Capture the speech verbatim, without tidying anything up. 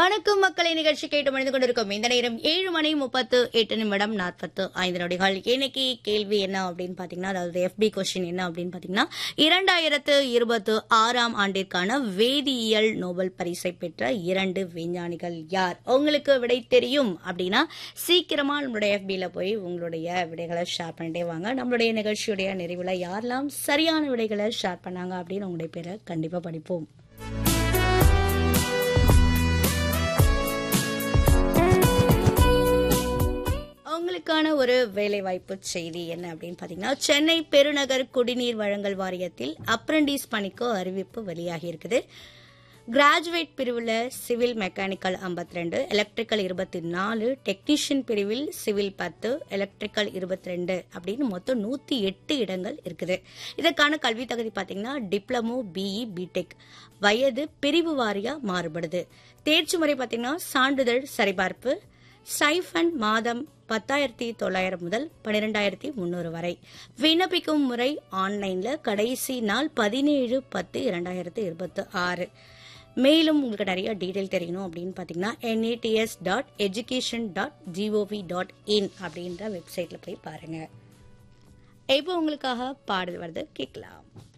வணக்கம் மக்களை நிகழ்ச்சி கேட்டு மணிந்து கொண்டிருக்கும் இந்த நேரம் ஏழு மணி முப்பத்து எட்டு நிமிடம் நாற்பத்து ஐந்து நொடிகள். இன்னைக்கு கேள்வி என்ன அப்படின்னு பாத்தீங்கன்னா, அதாவது எஃபி கொஸ்டின் என்ன அப்படின்னு பாத்தீங்கன்னா, இரண்டாயிரத்து இருபத்தி ஆறாம் ஆண்டிற்கான வேதியியல் நோபல் பரிசை பெற்ற இரண்டு விஞ்ஞானிகள் யார்? உங்களுக்கு விடை தெரியும் அப்படின்னா சீக்கிரமா நம்மளுடைய எஃபில போய் உங்களுடைய விடைகளை ஷேர் பண்ணிட்டே வாங்க. நம்மளுடைய நிகழ்ச்சியுடைய நிறைவுல யாரெல்லாம் சரியான விடைகளை ஷேர் பண்ணாங்க அப்படின்னு உங்களுடைய பேரை கண்டிப்பா படிப்போம். உங்களுக்கான ஒரு வேலைவாய்ப்பு செய்தி என்ன அப்படின்னு பாத்தீங்கன்னா, சென்னை பெருநகர் குடிநீர் வழங்கல் வாரியத்தில் அப்ரண்டிஸ் பணிக்கு அறிவிப்பு வெளியாகி இருக்குது. கிராஜுவேட் பிரிவில் சிவில் மெக்கானிக்கல் ஐம்பத்தி ரெண்டு, எலக்ட்ரிக்கல் இருபத்தி நாலு, டெக்னீஷியன் பிரிவில் சிவில் பத்து, எலக்ட்ரிக்கல் இருபத்தி ரெண்டு அப்படின்னு மொத்தம் நூத்தி எட்டு இடங்கள் இருக்குது. இதற்கான கல்வி தகுதி பாத்தீங்கன்னா டிப்ளமோ, பிஇ, பிடெக். வயது பிரிவு வாரியா மாறுபடுது. தேர்ச்சி முறை பாத்தீங்கன்னா சான்றிதழ் சரிபார்ப்பு. ஸ்டைஃபண்ட் மாதம் பத்தாயிரத்தி தொள்ளாயிரம் முதல் பன்னிரெண்டாயிரத்தி முன்னூறு வரை. விண்ணப்பிக்கும் முறை ஆன்லைன்ல. கடைசி நாள் பதினேழு பத்து இரண்டாயிரத்தி இருபத்தி ஆறு. மேலும் உங்களுக்கு நிறைய டீடைல் தெரியணும் அப்படின்னு பாத்தீங்கன்னா NATS dot education dot gov dot in அப்படின்ற வெப்சைட்ல போய் பாருங்க. இப்போ உங்களுக்காக பாடல் வருது, கேட்கலாம்.